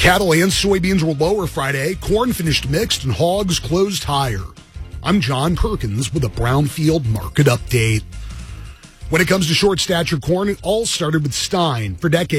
Cattle and soybeans were lower Friday. Corn finished mixed and hogs closed higher. I'm John Perkins with a Brownfield Market Update. When it comes to short stature corn, it all started with Stein. For decades,